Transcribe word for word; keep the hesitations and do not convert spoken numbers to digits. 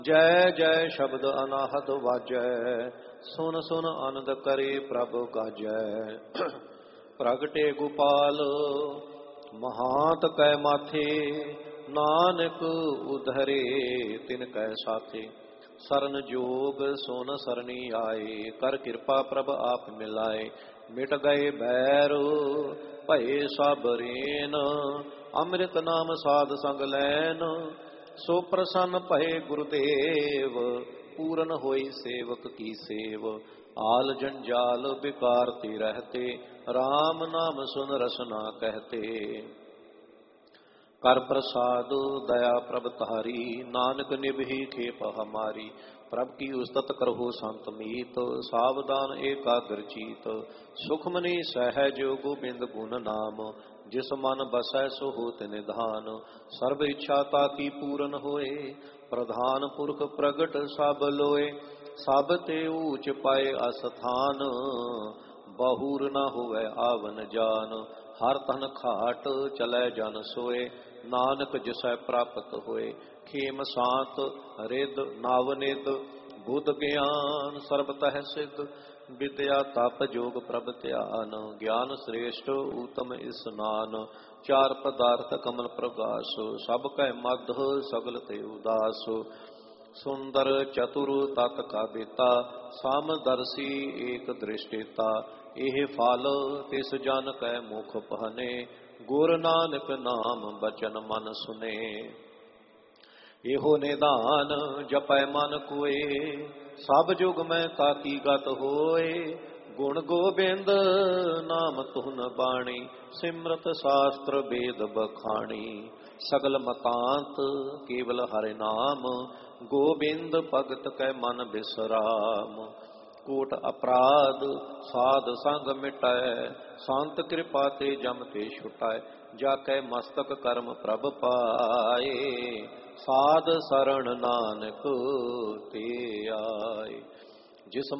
ਜੈ ਜੈ ਸ਼ਬਦ ਅਨਾਹਦ ਵਾਜੈ, ਸੁਨ ਸੁਨ ਆਨੰਦ ਕਰੇ ਪ੍ਰਭ ਗਾਜੈ। ਪ੍ਰਗਟੇ ਗੋਪਾਲ ਮਹਾਂਤ ਕੈ ਮਾਥੇ, ਨਾਨਕ ਉਧਰੇ ਤਿਨ ਕੈ ਸਾਥੇ। ਸਰਨ ਜੋਗ ਸੋਨ ਸਰਣੀ ਆਏ, ਕਰ ਕਿਰਪਾ ਪ੍ਰਭ ਆਪ ਮਿਲਾਏ। ਮਿਟ ਗਏ ਬੈਰ ਭਏ ਸਭ ਰੇਨ, ਅੰਮ੍ਰਿਤ ਨਾਮ ਸਾਧ ਸੰਗ ਲੈਨ। ਸੋ ਪ੍ਰਸੰਨ ਭਏ ਗੁਰਦੇਵ, ਪੂਰਨ ਹੋਈ ਸੇਵਕ ਕੀ ਸੇਵ। ਆਲ ਜੰਜਾਲ ਬਿਕਾਰ ਤੇ ਰਹਤੇ, ਰਾਮ ਨਾਮ ਸੁਨ ਰਸਨਾ ਕਹਤੇ। ਕਰ ਪ੍ਰਸਾਦ ਦਇਆ ਪ੍ਰਭ ਤਾਰੀ, ਨਾਨਕ ਨਿਭੀ ਖੇਪ ਹਮਾਰੀ। ਪ੍ਰਭ ਕੀ ਉਸਤਤ ਕਰਹੁ ਸੰਤ ਮੀਤ, ਸਾਵਧਾਨ ਏਕਾਗਰ ਚੀਤ। ਸੁਖਮਨੀ ਸਹਿਜ ਗੋਬਿੰਦ ਗੁਣ ਨਾਮ, ਜਿਸ ਮਨ ਬਸੈ ਸੋ ਹੋਤ ਨਿਧਾਨ। ਸਰਬ ਇੱਛਾ ਤਾਕੀ ਪੂਰਨ ਹੋਏ, ਪ੍ਰਧਾਨ ਪੁਰਖ ਪ੍ਰਗਟ ਸਭ ਲੋਏ। ਸਭ ਤੇ ਊਚ ਪਾਏ ਅਸਥਾਨ, ਬਹੁਰ ਨਾ ਹੋਵੇ ਆਵਨ ਜਾਨ। ਹਰ ਤਨ ਖਾਟ ਚਲੈ ਜਨ ਸੋਏ, ਨਾਨਕ ਜਿਸੈ ਪ੍ਰਾਪਤ ਹੋਏ। ਖੇਮ ਸਾਤ ਰਿਦ ਨਾਵਨਿਦ, ਬੁੱਧ ਗਿਆਨ ਸਰਬ ਤਹਿ ਸਿਧ। ਵਿਦਿਆ ਤਪ ਜੋਗ ਪ੍ਰਭ ਧਿਆਨ, ਗਿਆਨ ਸ੍ਰੇਸ਼ਟ ਊਤਮ ਇਸਨਾਨ। ਚਾਰ ਪਦਾਰਥ ਕਮਲ ਪ੍ਰਗਾਸ, ਸਭ ਕੈ ਮਧ ਸਗਲ ਤੇ ਉਦਾਸ। ਸੁੰਦਰ ਚਤੁਰ ਤਤ ਕਾ ਬੇਤਾ, ਸਮਦਰਸੀ ਏਕ ਦ੍ਰਿਸ਼ਟੇਤਾ। ਇਹ ਫਲ ਤਿਸ ਜਨ ਕੈ ਮੁਖ ਪਹਨੇ, ਗੁਰ ਨਾਨਕ ਨਾਮ ਬਚਨ ਮਨ ਸੁਨੇ। ਇਹੋ ਨਿਧਾਨ ਜਪੈ ਮਨ ਕੋਏ, ਸਭ ਜੁਗ ਮੈਂ ਤਾਕੀ ਗਤ ਹੋਏ। ਗੁਣ ਗੋਬਿੰਦ ਨਾਮ ਤੁਨ ਬਾਣੀ, ਸਿਮਰਤ ਸ਼ਾਸਤਰ ਵੇਦ ਬਖਾਣੀ। ਸਗਲ ਮਤਾਂਤ ਕੇਵਲ ਹਰਿ ਨਾਮ, ਗੋਬਿੰਦ ਭਗਤ ਕੈ ਮਨ ਬਿਸਰਾਮ। ਕੋਟ ਅਪਰਾਧ ਸਾਧ ਸੰਗ ਮਿਟਾਏ, ਸੰਤ ਕਿਰਪਾ ਤੇ ਜਮ ਤੇ ਛੁਟਾਏ। ਜਾ ਕੈ ਮਸਤਕ ਕਰਮ ਪ੍ਰਭ ਪਾਏ, ਸਾਧ ਸਰਣ ਨਾਨਕ ਤੇ ਆਏ। ਜਿਸ